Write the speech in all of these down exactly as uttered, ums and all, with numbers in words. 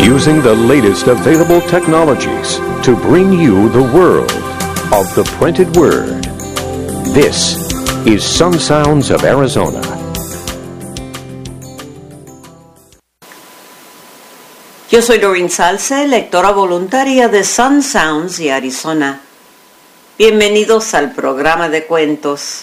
using the latest available technologies to bring you the world of the printed word. This is Sun Sounds of Arizona. Yo soy Doreen Salce, lectora voluntaria de Sun Sounds de Arizona. Bienvenidos al programa de cuentos.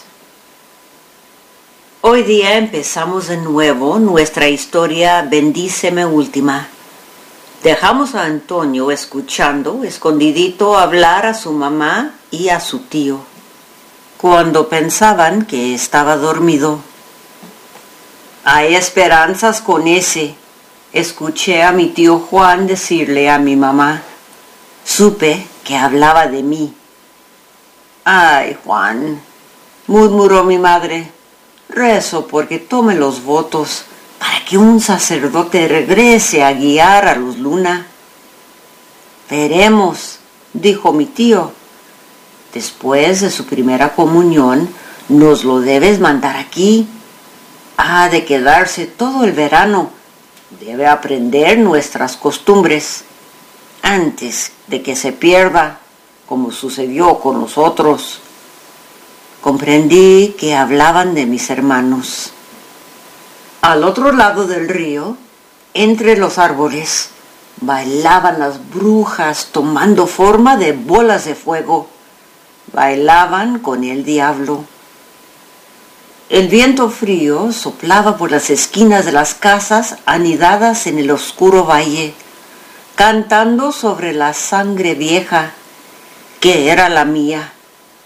Hoy día empezamos de nuevo nuestra historia Bendíceme Última. Dejamos a Antonio escuchando, escondidito, hablar a su mamá y a su tío, cuando pensaban que estaba dormido. Hay esperanzas con ese, escuché a mi tío Juan decirle a mi mamá. Supe que hablaba de mí. Ay, Juan, murmuró mi madre, rezo porque tome los votos para que un sacerdote regrese a guiar a Luz Luna. Veremos, dijo mi tío. Después de su primera comunión, nos lo debes mandar aquí. Ha de quedarse todo el verano. Debe aprender nuestras costumbres antes de que se pierda, como sucedió con los otros. Comprendí que hablaban de mis hermanos. Al otro lado del río, entre los árboles, bailaban las brujas tomando forma de bolas de fuego. Bailaban con el diablo. El viento frío soplaba por las esquinas de las casas anidadas en el oscuro valle, cantando sobre la sangre vieja, que era la mía.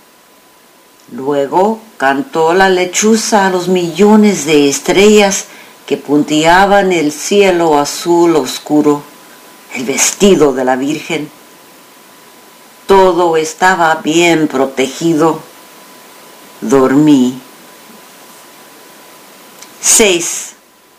Luego cantó la lechuza a los millones de estrellas que punteaban el cielo azul oscuro, el vestido de la Virgen. Todo estaba bien protegido. Dormí. seis.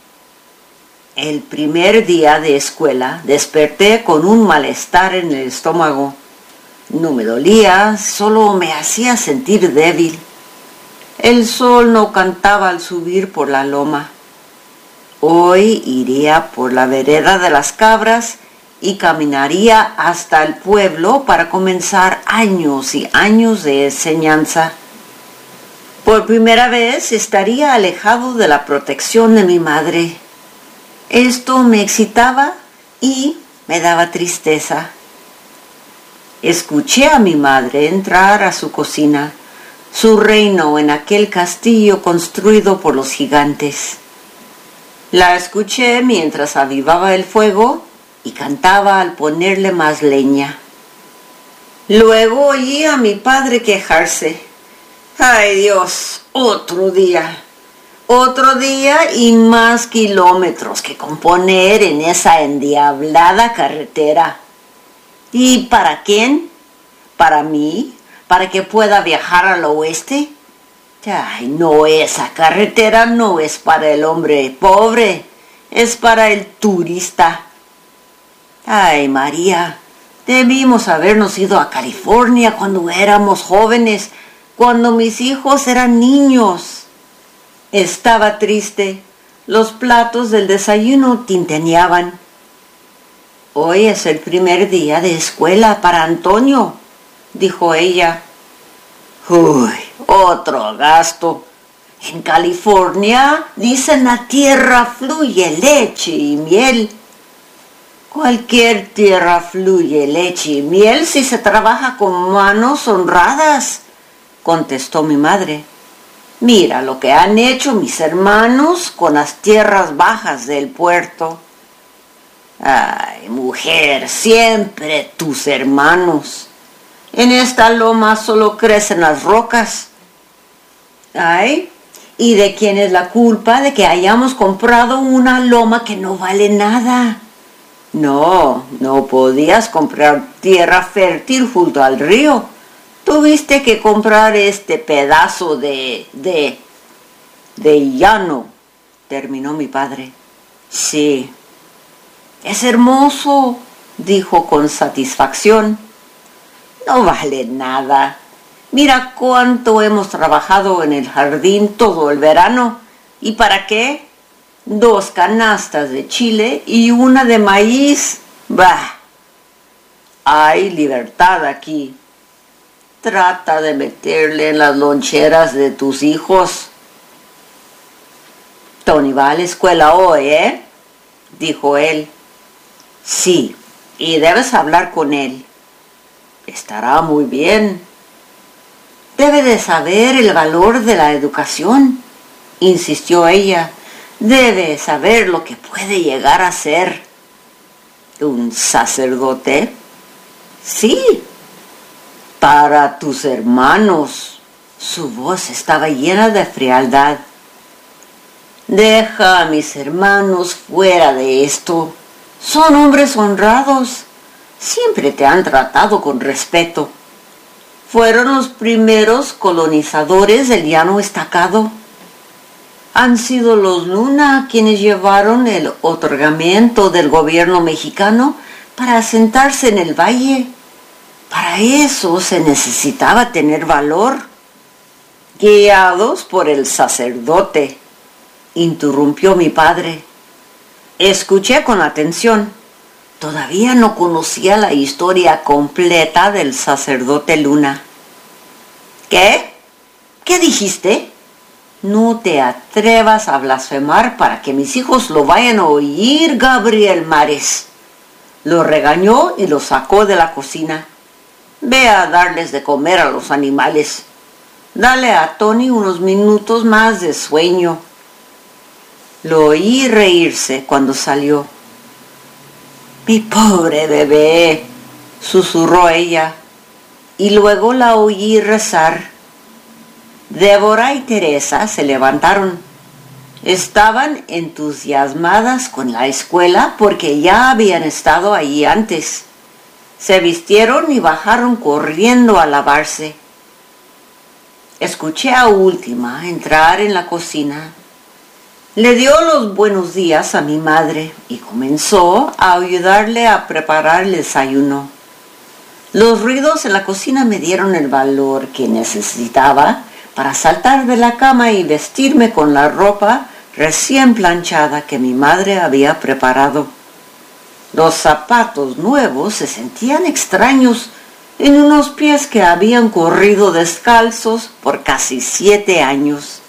El primer día de escuela desperté con un malestar en el estómago. No me dolía, solo me hacía sentir débil. El sol no cantaba al subir por la loma. Hoy iría por la vereda de las cabras y caminaría hasta el pueblo para comenzar años y años de enseñanza. Por primera vez estaría alejado de la protección de mi madre. Esto me excitaba y me daba tristeza. Escuché a mi madre entrar a su cocina, su reino en aquel castillo construido por los gigantes. La escuché mientras avivaba el fuego y cantaba al ponerle más leña. Luego oí a mi padre quejarse. ¡Ay, Dios! Otro día. Otro día y más kilómetros que componer en esa endiablada carretera. ¿Y para quién? ¿Para mí? ¿Para que pueda viajar al oeste? Ay, no, esa carretera no es para el hombre pobre, es para el turista. Ay, María, debimos habernos ido a California cuando éramos jóvenes, cuando mis hijos eran niños. Estaba triste, los platos del desayuno tinteneaban. Hoy es el primer día de escuela para Antonio, dijo ella. Uy, otro gasto. En California, dicen, la tierra fluye leche y miel. Cualquier tierra fluye leche y miel si se trabaja con manos honradas, contestó mi madre. Mira lo que han hecho mis hermanos con las tierras bajas del puerto. Ay, mujer, siempre tus hermanos. En esta loma solo crecen las rocas. Ay, ¿y de quién es la culpa de que hayamos comprado una loma que no vale nada? No, no podías comprar tierra fértil junto al río. Tuviste que comprar este pedazo de, de, de llano, terminó mi padre. Sí. Es hermoso, dijo con satisfacción. No vale nada. Mira cuánto hemos trabajado en el jardín todo el verano. ¿Y para qué? Dos canastas de chile y una de maíz. Bah, hay libertad aquí. Trata de meterle en las loncheras de tus hijos. Tony va a la escuela hoy, ¿eh? Dijo él. Sí, y debes hablar con él. Estará muy bien. Debe de saber el valor de la educación, insistió ella. Debe saber lo que puede llegar a ser. ¿Un sacerdote? Sí. Para tus hermanos. Su voz estaba llena de frialdad. Deja a mis hermanos fuera de esto. Son hombres honrados. Siempre te han tratado con respeto. Fueron los primeros colonizadores del llano estacado. Han sido los Luna quienes llevaron el otorgamiento del gobierno mexicano para asentarse en el valle. Para eso se necesitaba tener valor. Guiados por el sacerdote, interrumpió mi padre. Escuché con atención. Todavía no conocía la historia completa del sacerdote Luna. ¿Qué? ¿Qué dijiste? No te atrevas a blasfemar para que mis hijos lo vayan a oír, Gabriel Mares. Lo regañó y lo sacó de la cocina. Ve a darles de comer a los animales. Dale a Tony unos minutos más de sueño. Lo oí reírse cuando salió. Mi pobre bebé, susurró ella, y luego la oí rezar. Débora y Teresa se levantaron. Estaban entusiasmadas con la escuela porque ya habían estado allí antes. Se vistieron y bajaron corriendo a lavarse. Escuché a Última entrar en la cocina. Le dio los buenos días a mi madre y comenzó a ayudarle a preparar el desayuno. Los ruidos en la cocina me dieron el valor que necesitaba para saltar de la cama y vestirme con la ropa recién planchada que mi madre había preparado. Los zapatos nuevos se sentían extraños en unos pies que habían corrido descalzos por casi siete años.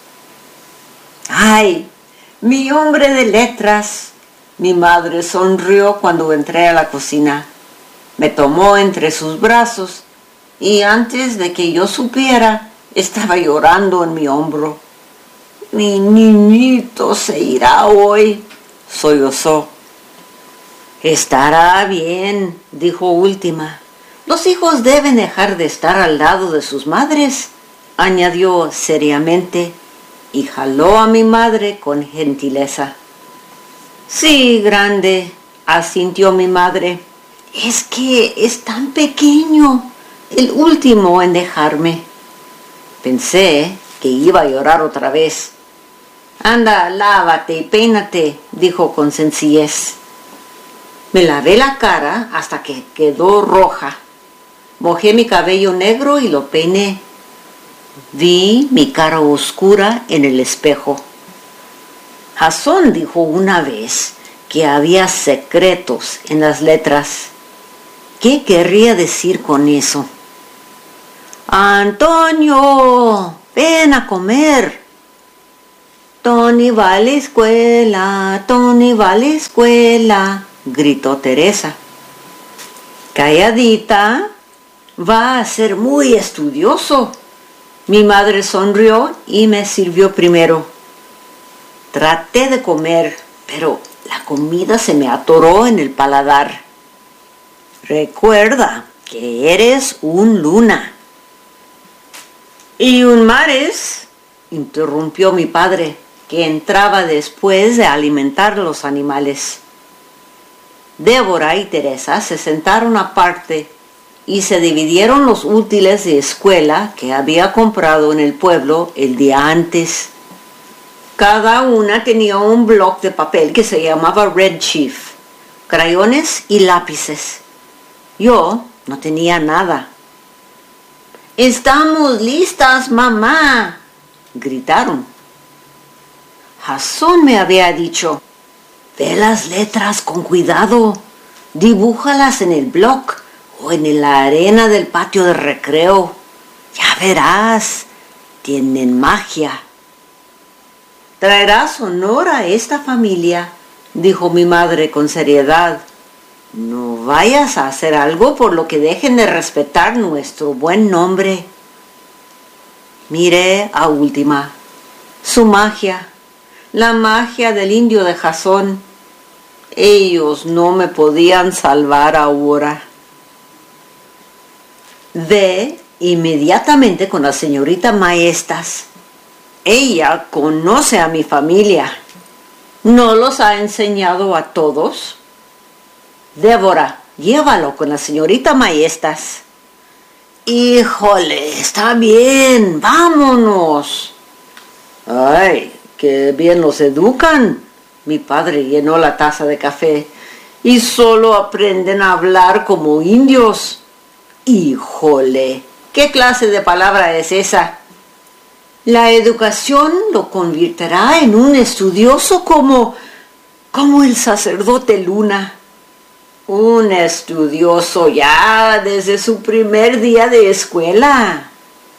¡Ay! Mi hombre de letras. Mi madre sonrió cuando entré a la cocina. Me tomó entre sus brazos y antes de que yo supiera, estaba llorando en mi hombro. Mi niñito se irá hoy, sollozó. Estará bien, dijo Última. Los hijos deben dejar de estar al lado de sus madres, añadió seriamente. Y jaló a mi madre con gentileza. Sí, grande, asintió mi madre. Es que es tan pequeño, el último en dejarme. Pensé que iba a llorar otra vez. Anda, lávate y peínate, dijo con sencillez. Me lavé la cara hasta que quedó roja. Mojé mi cabello negro y lo peiné. Vi mi cara oscura en el espejo. Jasón dijo una vez que había secretos en las letras. ¿Qué querría decir con eso? Antonio, ven a comer. Tony va a la escuela, Tony va a la escuela, gritó Teresa. Calladita, va a ser muy estudioso. Mi madre sonrió y me sirvió primero. Traté de comer, pero la comida se me atoró en el paladar. Recuerda que eres un Luna. ¿Y un Mares? Interrumpió mi padre, que entraba después de alimentar a los animales. Débora y Teresa se sentaron aparte y se dividieron los útiles de escuela que había comprado en el pueblo el día antes. Cada una tenía un bloc de papel que se llamaba Red Chief, crayones y lápices. Yo no tenía nada. «¡Estamos listas, mamá!», gritaron. Jasón me había dicho, «Ve las letras con cuidado, Dibújalas en el bloc o en la arena del patio de recreo. Ya verás, tienen magia. Traerás honor a esta familia, dijo mi madre con seriedad. No vayas a hacer algo por lo que dejen de respetar nuestro buen nombre. Miré a Última. Su magia, la magia del indio de Jasón. Ellos no me podían salvar ahora. Ve inmediatamente con la señorita Maestas. Ella conoce a mi familia. ¿No los ha enseñado a todos? Débora, llévalo con la señorita Maestas. Híjole, está bien, vámonos. Ay, qué bien los educan. Mi padre llenó la taza de café y solo aprenden a hablar como indios. Híjole, ¿qué clase de palabra es esa? La educación lo convertirá en un estudioso como, como el sacerdote Luna. Un estudioso ya desde su primer día de escuela.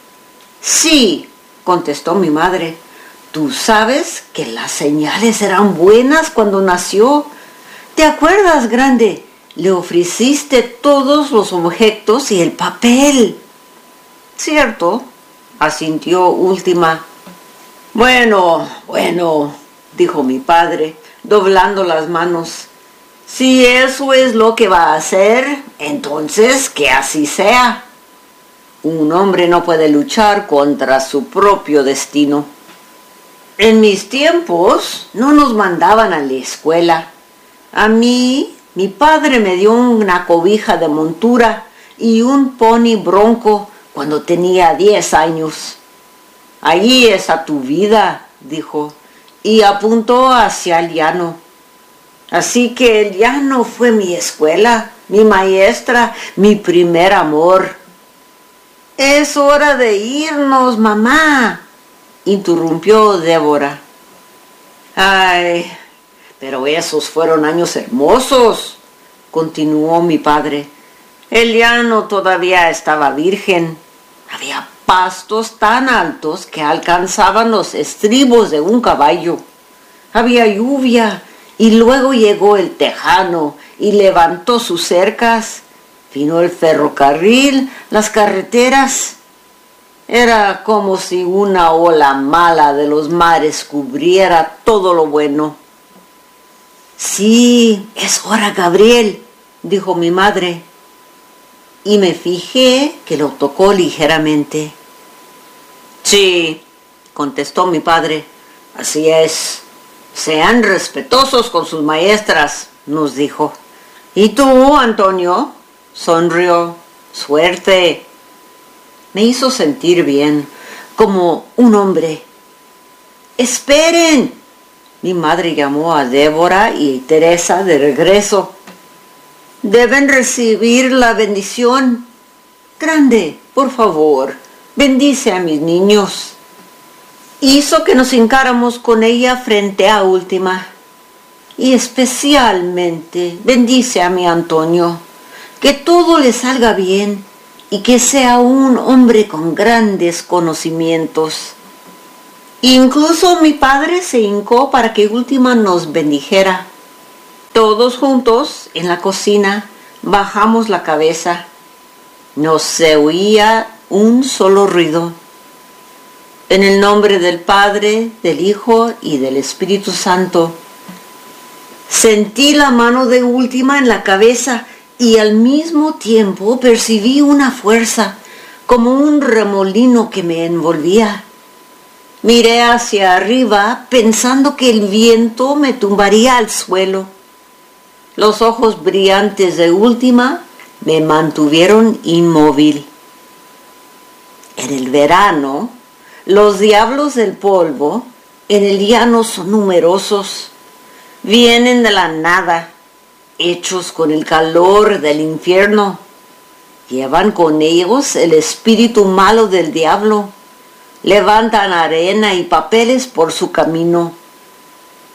Sí, contestó mi madre. Tú sabes que las señales eran buenas cuando nació. ¿Te acuerdas, grande? Le ofreciste todos los objetos y el papel. Cierto, asintió Última. Bueno, bueno, dijo mi padre, doblando las manos. Si eso es lo que va a hacer, entonces que así sea. Un hombre no puede luchar contra su propio destino. En mis tiempos no nos mandaban a la escuela. A mí, mi padre me dio una cobija de montura y un pony bronco cuando tenía diez años. Allí está tu vida, dijo, y apuntó hacia el llano. Así que el llano fue mi escuela, mi maestra, mi primer amor. Es hora de irnos, mamá, interrumpió Débora. Ay, pero esos fueron años hermosos, continuó mi padre. El llano todavía estaba virgen. Había pastos tan altos que alcanzaban los estribos de un caballo. Había lluvia y luego llegó el tejano y levantó sus cercas. Vino el ferrocarril, las carreteras. Era como si una ola mala de los mares cubriera todo lo bueno. Sí, es hora, Gabriel, dijo mi madre. Y me fijé que lo tocó ligeramente. Sí, contestó mi padre, así es. Sean respetuosos con sus maestras, nos dijo. ¿Y tú, Antonio? Sonrió. Suerte. Me hizo sentir bien, como un hombre. ¡Esperen! Mi madre llamó a Débora y Teresa de regreso. Deben recibir la bendición. Grande, por favor, bendice a mis niños. Hizo que nos hincáramos con ella frente a Última. Y especialmente bendice a mi Antonio, que todo le salga bien y que sea un hombre con grandes conocimientos. Incluso mi padre se hincó para que Última nos bendijera. Todos juntos, en la cocina, bajamos la cabeza. No se oía un solo ruido. En el nombre del Padre, del Hijo y del Espíritu Santo. Sentí la mano de Última en la cabeza y al mismo tiempo percibí una fuerza, como un remolino que me envolvía. Miré hacia arriba pensando que el viento me tumbaría al suelo. Los ojos brillantes de Última me mantuvieron inmóvil. En el verano, los diablos del polvo en el llano son numerosos. Vienen de la nada, hechos con el calor del infierno. Llevan con ellos el espíritu malo del diablo. Levantan arena y papeles por su camino.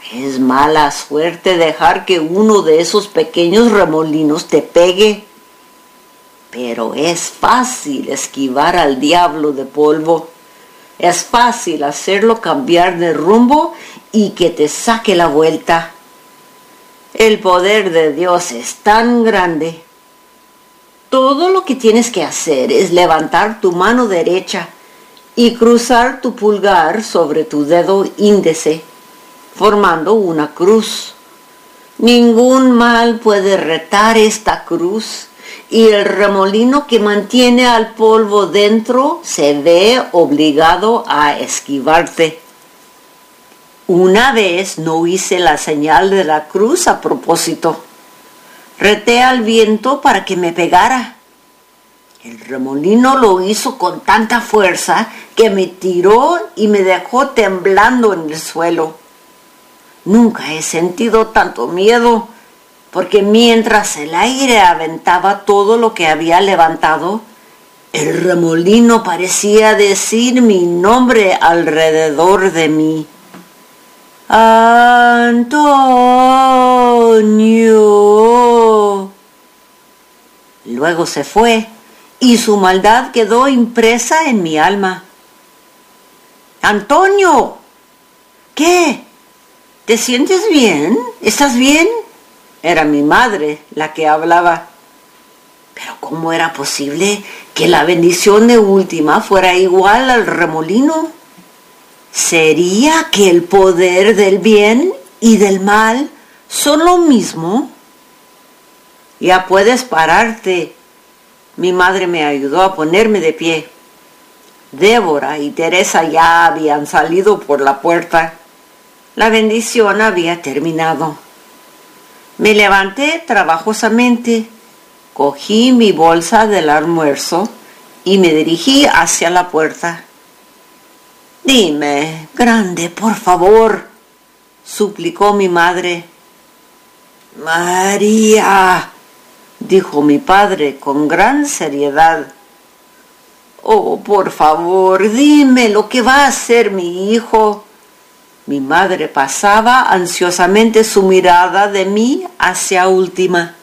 Es mala suerte dejar que uno de esos pequeños remolinos te pegue. Pero es fácil esquivar al diablo de polvo. Es fácil hacerlo cambiar de rumbo y que te saque la vuelta. El poder de Dios es tan grande. Todo lo que tienes que hacer es levantar tu mano derecha y cruzar tu pulgar sobre tu dedo índice, formando una cruz. Ningún mal puede retar esta cruz, y el remolino que mantiene al polvo dentro se ve obligado a esquivarte. Una vez no hice la señal de la cruz a propósito. Reté al viento para que me pegara. El remolino lo hizo con tanta fuerza que me tiró y me dejó temblando en el suelo. Nunca he sentido tanto miedo, porque mientras el aire aventaba todo lo que había levantado, el remolino parecía decir mi nombre alrededor de mí. Antonio. Luego se fue y su maldad quedó impresa en mi alma. Antonio, ¿qué? ¿Te sientes bien? ¿Estás bien? Era mi madre la que hablaba. Pero ¿cómo era posible que la bendición de Última fuera igual al remolino? ¿Sería que el poder del bien y del mal son lo mismo? Ya puedes pararte. Mi madre me ayudó a ponerme de pie. Débora y Teresa ya habían salido por la puerta. La bendición había terminado. Me levanté trabajosamente, cogí mi bolsa del almuerzo y me dirigí hacia la puerta. Dime, grande, por favor, suplicó mi madre. María, dijo mi padre con gran seriedad. Oh, por favor, dime lo que va a hacer mi hijo. Mi madre pasaba ansiosamente su mirada de mí hacia Última.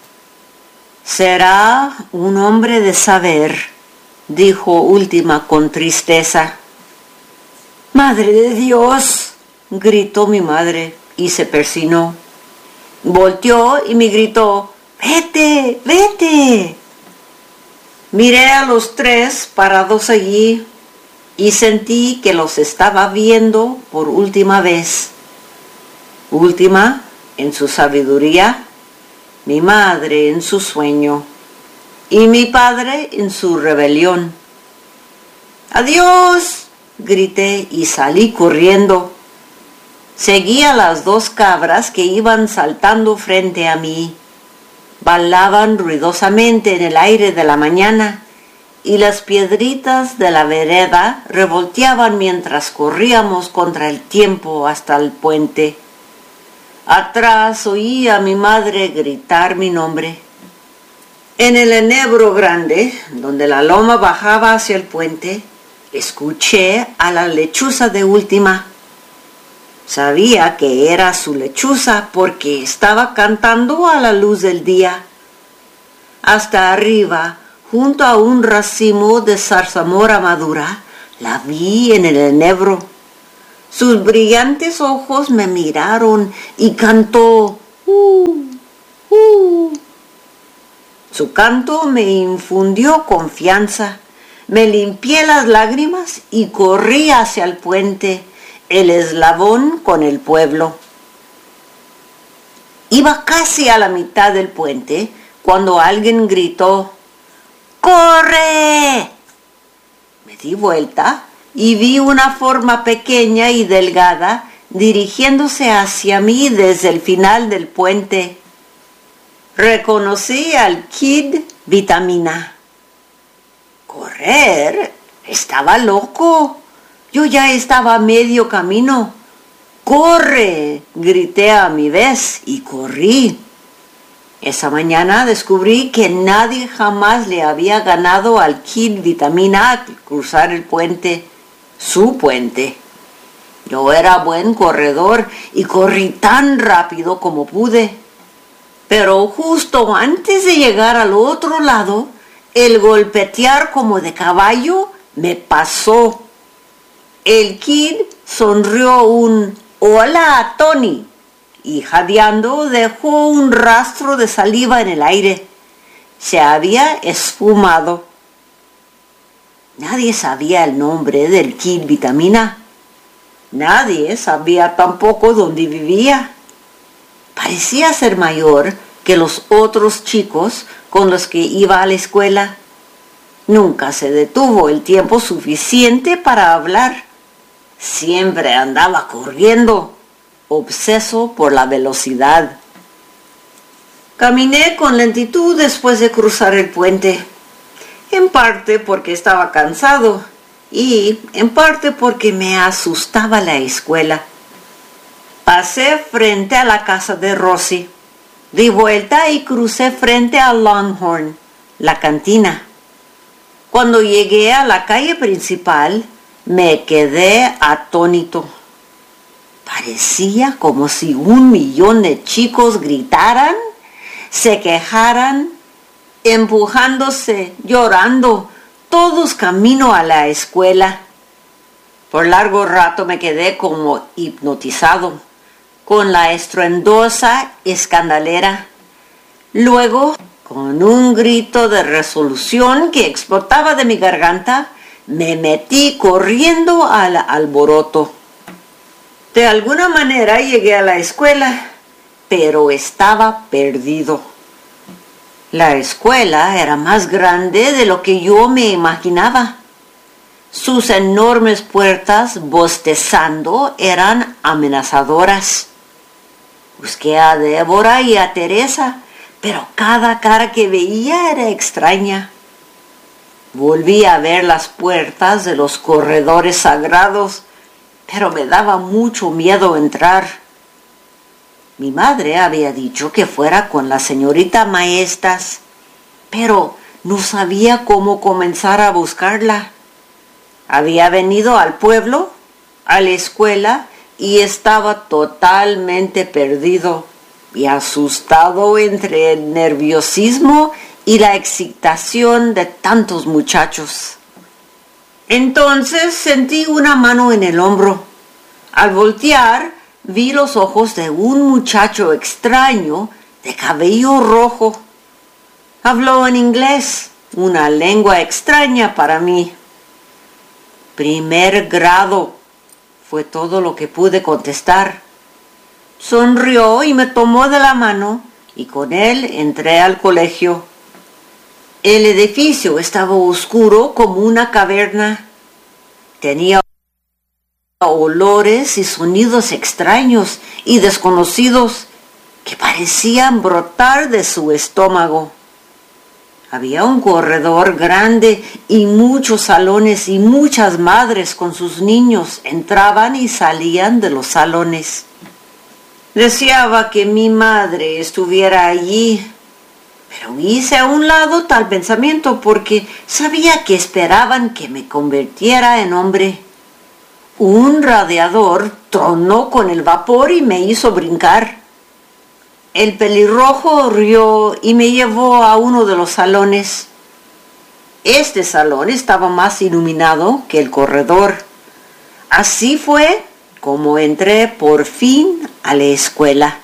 Será un hombre de saber, dijo Última con tristeza. Madre de Dios, gritó mi madre y se persinó. Volteó y me gritó, vete, vete. Miré a los tres parados allí y sentí que los estaba viendo por última vez. Última en su sabiduría, mi madre en su sueño y mi padre en su rebelión. ¡Adiós!, grité y salí corriendo. Seguí a las dos cabras que iban saltando frente a mí. Bailaban ruidosamente en el aire de la mañana y las piedritas de la vereda revolteaban mientras corríamos contra el tiempo hasta el puente. Atrás oí a mi madre gritar mi nombre. En el enebro grande, donde la loma bajaba hacia el puente, escuché a la lechuza de Última. Sabía que era su lechuza porque estaba cantando a la luz del día. Hasta arriba, junto a un racimo de zarzamora madura, la vi en el enebro. Sus brillantes ojos me miraron y cantó, ¡uh! ¡uh! Su canto me infundió confianza. Me limpié las lágrimas y corrí hacia el puente, el eslabón con el pueblo. Iba casi a la mitad del puente cuando alguien gritó, ¡corre! Me di vuelta y vi una forma pequeña y delgada dirigiéndose hacia mí desde el final del puente. Reconocí al Kid Vitamina. ¿Correr? Estaba loco. Yo ya estaba a medio camino. ¡Corre!, grité a mi vez y corrí. Esa mañana descubrí que nadie jamás le había ganado al Kid Vitamina al cruzar el puente, su puente. Yo era buen corredor y corrí tan rápido como pude. Pero justo antes de llegar al otro lado, el golpetear como de caballo me pasó. El kid sonrió un «Hola a Tony» y jadeando dejó un rastro de saliva en el aire. Se había esfumado. Nadie sabía el nombre del kid Vitamina. Nadie sabía tampoco dónde vivía. Parecía ser mayor que los otros chicos con los que iba a la escuela. Nunca se detuvo el tiempo suficiente para hablar. Siempre andaba corriendo, obseso por la velocidad. Caminé con lentitud después de cruzar el puente, en parte porque estaba cansado y en parte porque me asustaba la escuela. Pasé frente a la casa de Rosie, di vuelta y crucé frente a Longhorn, la cantina. Cuando llegué a la calle principal, me quedé atónito. Parecía como si un millón de chicos gritaran, se quejaran, empujándose, llorando, todos camino a la escuela. Por largo rato me quedé como hipnotizado con la estruendosa escandalera. Luego, con un grito de resolución que explotaba de mi garganta, me metí corriendo al alboroto. De alguna manera llegué a la escuela, pero estaba perdido. La escuela era más grande de lo que yo me imaginaba. Sus enormes puertas, bostezando, eran amenazadoras. Busqué a Débora y a Teresa, pero cada cara que veía era extraña. Volví a ver las puertas de los corredores sagrados, pero me daba mucho miedo entrar. Mi madre había dicho que fuera con la señorita Maestas, pero no sabía cómo comenzar a buscarla. Había venido al pueblo, a la escuela, y estaba totalmente perdido y asustado entre el nerviosismo y la excitación de tantos muchachos. Entonces sentí una mano en el hombro. Al voltear, vi los ojos de un muchacho extraño de cabello rojo. Habló en inglés, una lengua extraña para mí. Primer grado, fue todo lo que pude contestar. Sonrió y me tomó de la mano y con él entré al colegio. El edificio estaba oscuro como una caverna. Tenía olores y sonidos extraños y desconocidos que parecían brotar de su estómago. Había un corredor grande y muchos salones y muchas madres con sus niños entraban y salían de los salones. Deseaba que mi madre estuviera allí, pero hice a un lado tal pensamiento porque sabía que esperaban que me convirtiera en hombre. Un radiador tronó con el vapor y me hizo brincar. El pelirrojo rió y me llevó a uno de los salones. Este salón estaba más iluminado que el corredor. Así fue como entré por fin a la escuela.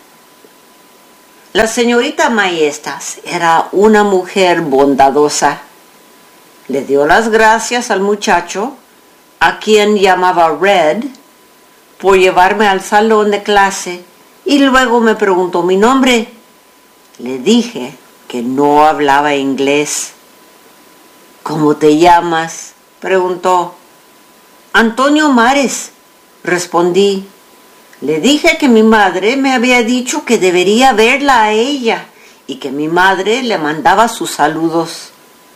La señorita Maestas era una mujer bondadosa. Le dio las gracias al muchacho, a quien llamaba Red, por llevarme al salón de clase y luego me preguntó mi nombre. Le dije que no hablaba inglés. ¿Cómo te llamas?, preguntó. Antonio Mares, respondí. Le dije que mi madre me había dicho que debería verla a ella y que mi madre le mandaba sus saludos.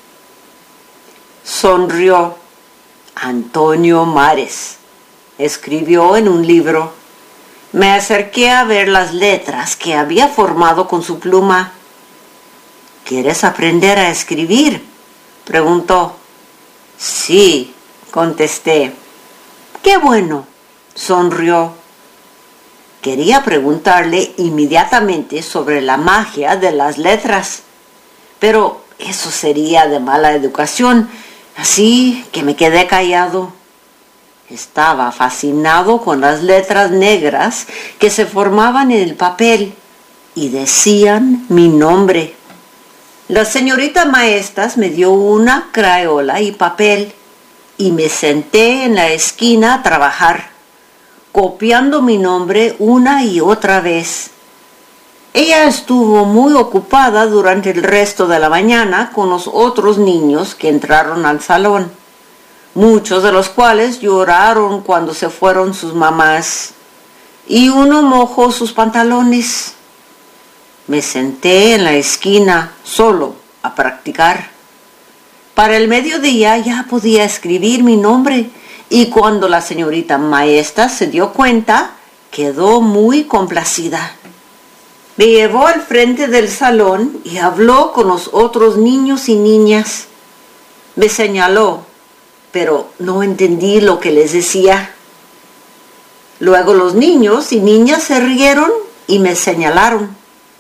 Sonrió. Antonio Mares, escribió en un libro. Me acerqué a ver las letras que había formado con su pluma. ¿Quieres aprender a escribir?, preguntó. Sí, contesté. Qué bueno. sonrió. Quería preguntarle inmediatamente sobre la magia de las letras, pero eso sería de mala educación, así que me quedé callado. Estaba fascinado con las letras negras que se formaban en el papel y decían mi nombre. La señorita Maestas me dio una crayola y papel y me senté en la esquina a trabajar, copiando mi nombre una y otra vez. Ella estuvo muy ocupada durante el resto de la mañana con los otros niños que entraron al salón, muchos de los cuales lloraron cuando se fueron sus mamás, y uno mojó sus pantalones. Me senté en la esquina solo a practicar. Para el mediodía ya podía escribir mi nombre y cuando la señorita Maestas se dio cuenta, quedó muy complacida. Me llevó al frente del salón y habló con los otros niños y niñas. Me señaló, pero no entendí lo que les decía. Luego los niños y niñas se rieron y me señalaron.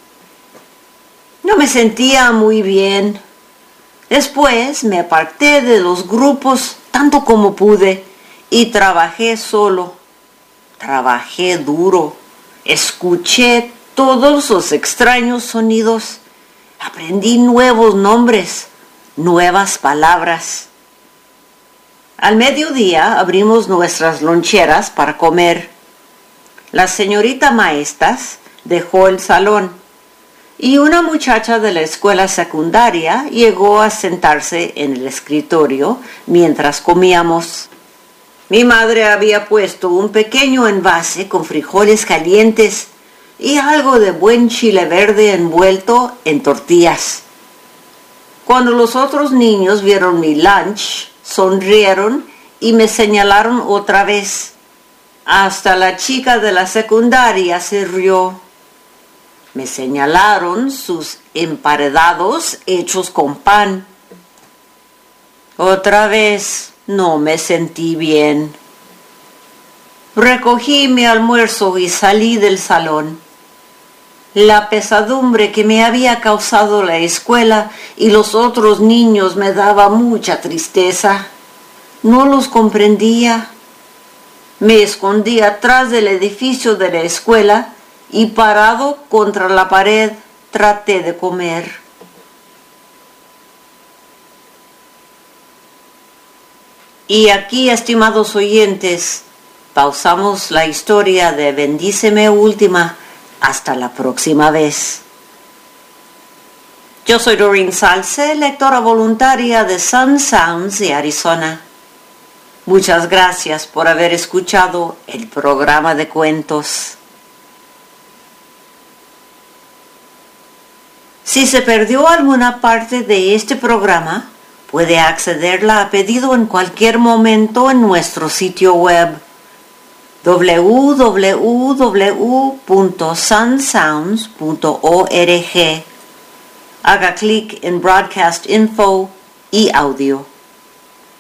No me sentía muy bien. Después me aparté de los grupos tanto como pude y trabajé solo. Trabajé duro. Escuché todos los extraños sonidos. Aprendí nuevos nombres, nuevas palabras. Al mediodía abrimos nuestras loncheras para comer. La señorita Maestas dejó el salón y una muchacha de la escuela secundaria llegó a sentarse en el escritorio mientras comíamos. Mi madre había puesto un pequeño envase con frijoles calientes y algo de buen chile verde envuelto en tortillas. Cuando los otros niños vieron mi lunch, sonrieron y me señalaron otra vez. Hasta la chica de la secundaria se rió. Me señalaron sus emparedados hechos con pan. Otra vez no me sentí bien. Recogí mi almuerzo y salí del salón. La pesadumbre que me había causado la escuela y los otros niños me daba mucha tristeza. No los comprendía. Me escondí atrás del edificio de la escuela y parado contra la pared traté de comer. Y aquí, estimados oyentes, pausamos la historia de Bendíceme Última. Hasta la próxima vez. Yo soy Doreen Salce, lectora voluntaria de Sun Sounds de Arizona. Muchas gracias por haber escuchado el programa de cuentos. Si se perdió alguna parte de este programa, puede accederla a pedido en cualquier momento en nuestro sitio web doble u doble u doble u punto sun sounds punto org. Haga clic en Broadcast Info y Audio.